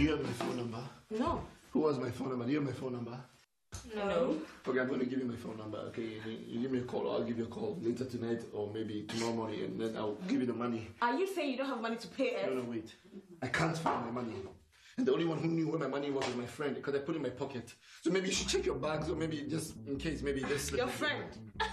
you have my phone number? No. Who has my phone number? Do you have my phone number? No. Okay, I'm going to give you my phone number. Okay, you give me a call. I'll give you a call later tonight or maybe tomorrow morning, and then I'll give you the money. Are you saying you don't have money to pay us? No, wait. I can't find my money. And the only one who knew where my money was my friend, because I put it in my pocket. So maybe you should check your bags, or maybe just in case, maybe just slip Your it. friend?